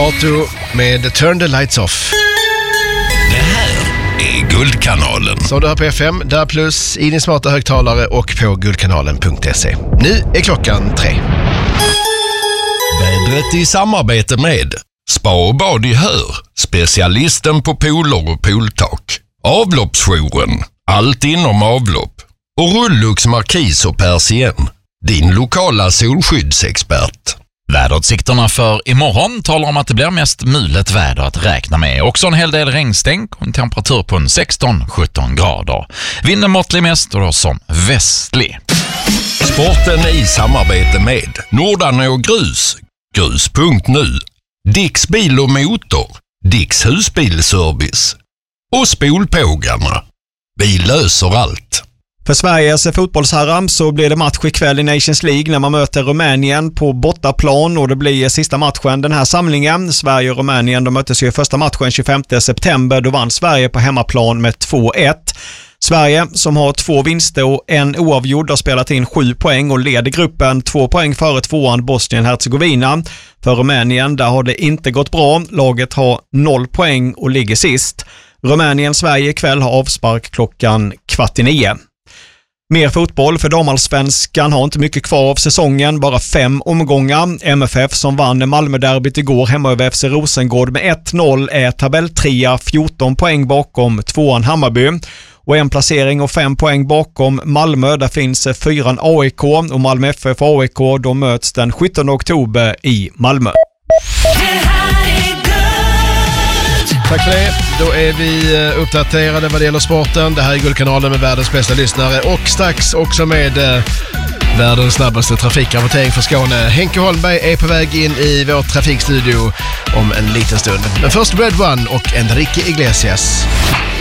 Kato med Turn the Lights Off. Det här är Guldkanalen. Som du har på FM, där plus i din smarta högtalare och på guldkanalen.se. Nu är klockan 3. Vädret i samarbete med Spa och bad i Hör, specialisten på pooler och pooltak. Avloppsjouren, allt inom avlopp. Och Rullux Markis och Persien, din lokala solskyddsexpert. Väderutsikterna för imorgon talar om att det blir mest mulet väder att räkna med. Också en hel del regnstänk och en temperatur på 16-17 grader. Vinden måttlig mest och då som västlig. Sporten i samarbete med Nordanå Grus, grus.nu, Dicks bil och motor, Dicks husbilservice och Spolpågarna. Vi löser allt. För Sveriges fotbollsherrar så blir det match ikväll i Nations League när man möter Rumänien på bortaplan, och det blir sista matchen den här samlingen. Sverige och Rumänien, de möttes ju i första matchen 25 september. Då vann Sverige på hemmaplan med 2-1. Sverige, som har 2 vinster och en oavgjord, har spelat in 7 poäng och leder gruppen 2 poäng före tvåan Bosnien-Hercegovina. För Rumänien, där har det inte gått bra. Laget har 0 poäng och ligger sist. Rumänien-Sverige ikväll har avspark klockan 8:15. Mer fotboll, för damallsvenskan har inte mycket kvar av säsongen, bara 5 omgångar. MFF, som vann Malmöderbyt igår hemma över FC Rosengård med 1-0, är tabelltrea, 14 poäng bakom tvåan Hammarby. Och en placering och 5 poäng bakom Malmö, där finns 4 AIK, och Malmö FF och AIK, de möts den 17 oktober i Malmö. Tack för det. Då är vi uppdaterade vad det gäller sporten. Det här är Guldkanalen med världens bästa lyssnare och strax också med världens snabbaste trafikrapportering för Skåne. Henke Holmberg är på väg in i vår trafikstudio om en liten stund. Men först Red One och Enrique Iglesias.